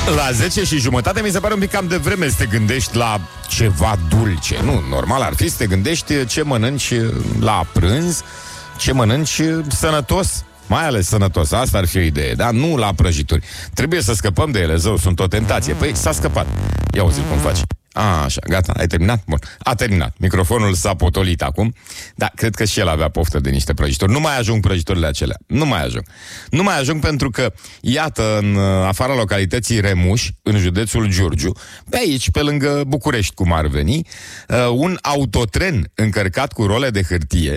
La 10:30 mi se pare un pic cam de vreme să te gândești la ceva dulce. Nu, normal ar fi să te gândești ce mănânci la prânz, ce mănânci sănătos. Mai ales sănătos, asta ar fi o idee, da? Nu la prăjituri. Trebuie să scăpăm de ele, zău, sunt o tentație. Păi s-a scăpat. Ia uzi cum faci. Așa, gata, ai terminat? Bun, a terminat. Microfonul s-a potolit acum. Dar cred că și el avea poftă de niște prăjituri. Nu mai ajung prăjiturile acelea. Nu mai ajung pentru că, iată, în afara localității Remuș, în județul Giurgiu, pe aici, pe lângă București, cum ar veni, un autotren încărcat cu role de hârtie,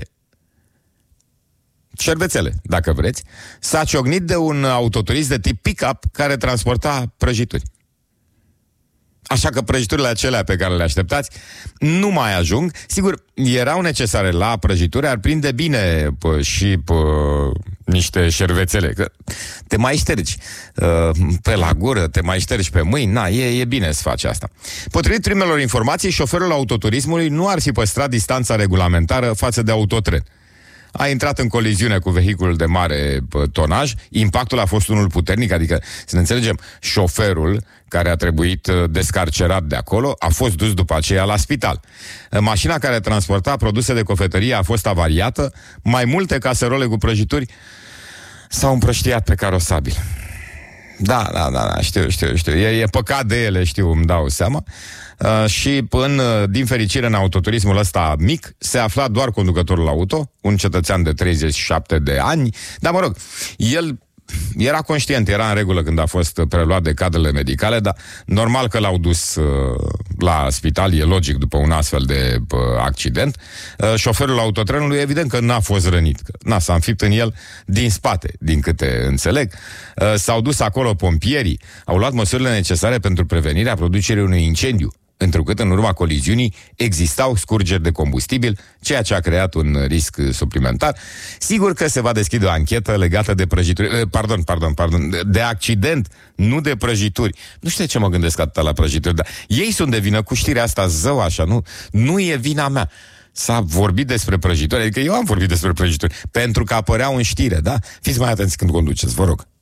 șervețele, dacă vreți, s-a ciocnit de un autoturist de tip pick-up care transporta prăjituri. Așa că prăjiturile acelea pe care le așteptați nu mai ajung. Sigur, erau necesare la prăjituri, ar prinde bine și niște șervețele, că te mai ștergi pe la gură, te mai ștergi pe mâini. Na, e bine să faci asta. Potrivit primelor informații, șoferul autoturismului nu ar fi păstrat distanța regulamentară față de autotren. A intrat în coliziune cu vehiculul de mare tonaj. Impactul a fost unul puternic, adică, să ne înțelegem, șoferul care a trebuit descarcerat de acolo a fost dus după aceea la spital. Mașina care transporta produse de cofetărie a fost avariată. Mai multe caserole cu prăjituri s-au împrăștiat pe carosabil. Da, știu. E păcat de ele, știu, îmi dau seama. Și din fericire în autoturismul ăsta mic se afla doar conducătorul auto, un cetățean de 37 de ani, dar mă rog, el era conștient, era în regulă când a fost preluat de cadrele medicale, dar normal că l-au dus la spital, e logic după un astfel de accident. Șoferul autotrenului evident că n-a fost rănit, că s-a înfipt în el din spate, din câte înțeleg. S-au dus acolo pompierii, au luat măsurile necesare pentru prevenirea producerii unui incendiu, întrucât în urma coliziunii existau scurgeri de combustibil, ceea ce a creat un risc suplimentar. Sigur că se va deschide o anchetă legată de prăjituri, de accident, nu de prăjituri. Nu știu de ce mă gândesc atâta la prăjituri, dar ei sunt de vină cu știrea asta, zău așa, nu e vina mea. S-a vorbit despre prăjituri, adică eu am vorbit despre prăjituri, pentru că apăreau în știre, da? Fiți mai atenți când conduceți, vă rog.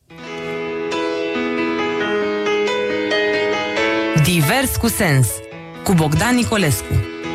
Divers cu sens, cu Bogdan Nicolescu.